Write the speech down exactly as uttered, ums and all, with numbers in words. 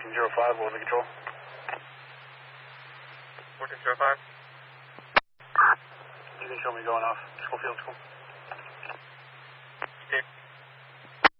Working zero five, what was the control? Working zero five. You can show me going off. Schofield, school.